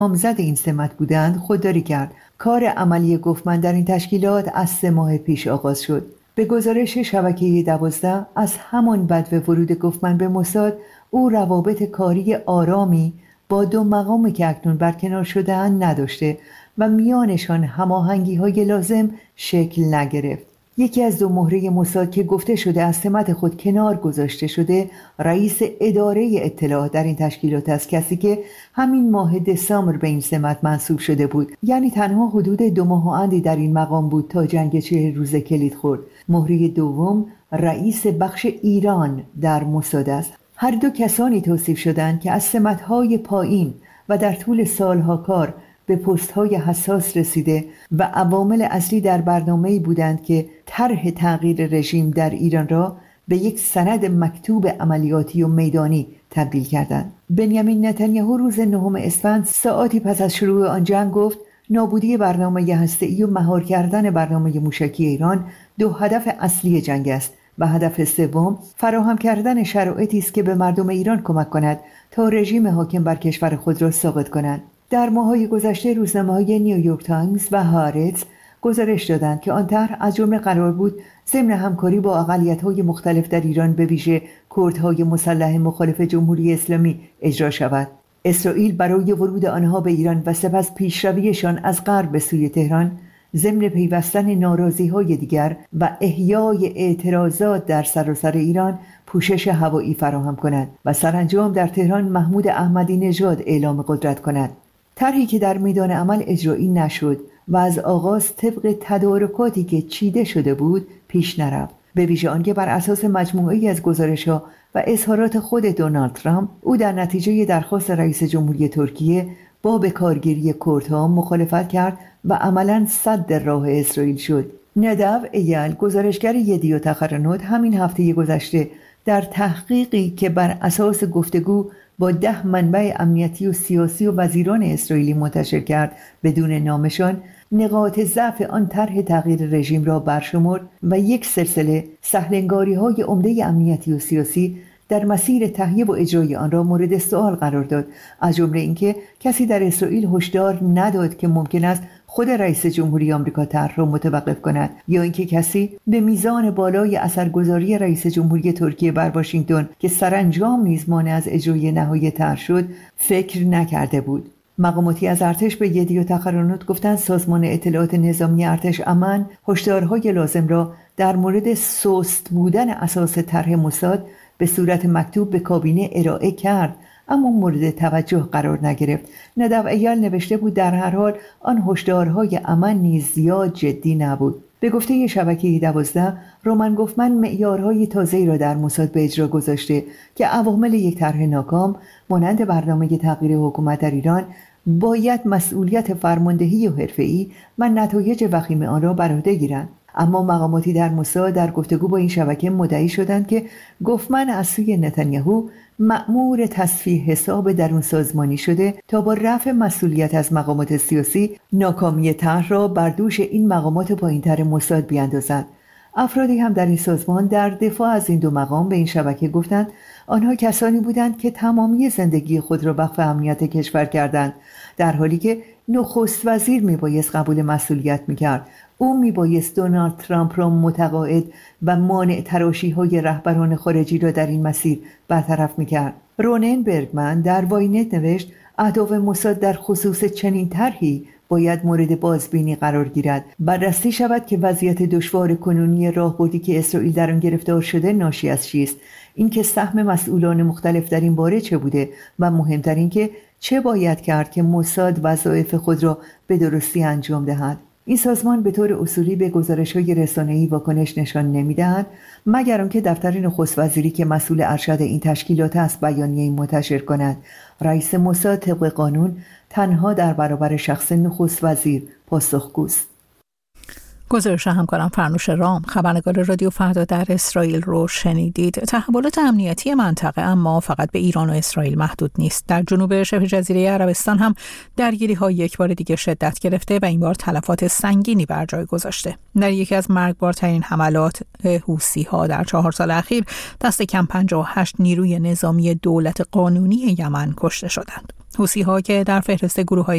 نامزد این سمت بودند خودداری کرد. کار عملی گوفمن در این تشکیلات از 3 ماه پیش آغاز شد. به گزارش شبکه 12 از همان بدو ورود گوفمن به موساد، او روابط کاری آرامی با 2 مقامی که اکنون برکنار شده‌اند نداشته و میانشان هماهنگی‌های لازم شکل نگرفت. یکی از 2 مهره موساد که گفته شده از سمت خود کنار گذاشته شده، رئیس اداره اطلاعات در این تشکیلات است، کسی که همین ماه دسامبر به این سمت منصوب شده بود. یعنی تنها حدود 2 ماه و اندی در این مقام بود تا جنگ 40 روزه کلید خورد. مهره دوم رئیس بخش ایران در موساد است. هر 2 کسانی توصیف شدند که از سمت‌های پایین و در طول سالها کار به پست‌های حساس رسیده و عوامل اصلی در برنامه‌ای بودند که طرح تغییر رژیم در ایران را به یک سند مکتوب عملیاتی و میدانی تبدیل کردند. بنیامین نتانیاهو روز 9 اسفند ساعاتی پس از شروع آن جنگ گفت نابودی برنامه هسته‌ای و مهار کردن برنامه موشکی ایران 2 هدف اصلی جنگ است و هدف سوم فراهم کردن شرایطی است که به مردم ایران کمک کند تا رژیم حاکم بر کشور خود را ساقط کنند. در ماه‌های گذشته روزنامه‌های نیویورک تایمز و هارتز گزارش دادند که آن طرح از جمله قرار بود ضمن همکاری با اقلیت‌های مختلف در ایران به ویژه کردهای مسلح مخالف جمهوری اسلامی اجرا شود. اسرائیل برای ورود آنها به ایران و سپس پیشرویشان از غرب به سوی تهران ضمن پیوستن ناراضی‌های دیگر و احیای اعتراضات در سراسر ایران پوشش هوایی فراهم کند و سرانجام در تهران محمود احمدی نژاد اعلام قدرت کند. طرحی که در میدان عمل اجرایی نشد و از آغاز طبق تدارکاتی که چیده شده بود پیش نرفت، به ویژه آنکه بر اساس مجموعه‌ای از گزارش‌ها و اظهارات خود دونالد ترامپ، او در نتیجه درخواست رئیس جمهوری ترکیه با به کارگیری کردها مخالفت کرد و عملاً سد راه اسرائیل شد. ندو ایل، گزارشگر یدیو تخرنوت، همین هفته گذشته در تحقیقی که بر اساس گفتگو با 10 منبع امنیتی و سیاسی و وزیران اسرائیلی منتشر کرد بدون نامشان، نقاط ضعف آن طرح تغییر رژیم را برشمرد و یک سلسله سهلنگاری‌های عمده امنیتی و سیاسی در مسیر تهیه و اجرای آن را مورد سؤال قرار داد، از جمله اینکه کسی در اسرائیل هشدار نداد که ممکن است خود رئیس جمهوری آمریکا طرح را متوقف کند، یا اینکه کسی به میزان بالای اثرگذاری رئیس جمهوری ترکیه بر واشنگتن که سرانجام نیز مانع از اجرای نهایی طرح شد فکر نکرده بود. مقاماتی از ارتش به یدیو تخرنوت گفتند سازمان اطلاعات نظامی ارتش امن هشدارهای لازم را در مورد سست بودن اساس طرح موساد به صورت مکتوب به کابینه ارائه کرد، اما مورد توجه قرار نگرفت. ندو ایال نوشته بود در هر حال آن هشدارهای امن نیز زیاد جدی نبود. به گفته شبکه 12، رومن گوفمن معیارهای تازه‌ای را در موساد به اجرا گذاشته که عوامل یک طرح ناکام مانند برنامه تغییر حکومت در ایران باید مسئولیت فرماندهی و حرفه‌ای و نتایج وخیم آن را بر عهده گیرند. اما مقاماتی در موساد در گفتگو با این شبکه مدعی شدند که گوفمن از سوی نتانیاهو مأمور تصفیه حساب درون سازمانی شده تا با رفع مسئولیت از مقامات سیاسی ناکامی طرح را بر دوش این مقامات پایین‌تر موساد بیاندازند. افرادی هم در این سازمان در دفاع از این 2 مقام به این شبکه گفتند آنها کسانی بودند که تمامی زندگی خود را وقف امنیت کشور کردند، در حالی که نخست وزیر میبایست قبول مسئولیت میکرد. او میبایست دونالد ترامپ را متقاعد و مانع تراشی‌های رهبران خارجی را در این مسیر برطرف میکرد. رونن برگمن در واینت نوشت اهداف موساد در خصوص چنین طرحی باید مورد بازبینی قرار گیرد. بررسی شود که وضعیت دشوار کنونی راهبردی که اسرائیل در آن گرفتار شده ناشی از چیست، اینکه سهم مسئولان مختلف در این باره چه بوده و مهمتر اینکه چه باید کرد که موساد وظایف خود را به درستی انجام دهد. این سازمان به طور اصولی به گزارش‌های رسانه‌ای واکنش نشان نمی‌دهد مگر آنکه دفتر نخست وزیری که مسئول ارشد این تشکیلات است بیانیه‌ای منتشر کند. رئیس موساد طبق قانون تنها در برابر شخص نخست وزیر پاسخگوست. گزارش همکارم فرنوش رام، خبرنگار رادیو فردا در اسرائیل رو شنیدید. تحولات امنیتی منطقه اما فقط به ایران و اسرائیل محدود نیست. در جنوب شبه جزیره عربستان هم درگیری‌ها یک بار دیگه شدت گرفته و این بار تلفات سنگینی بر جای گذاشته. در یکی از مرگبارترین حملات حوثی‌ها در 4 سال اخیر دست کم 58 نیروی نظامی دولت قانونی یمن کشته شدند. حوثی‌ها که در فهرست گروه‌های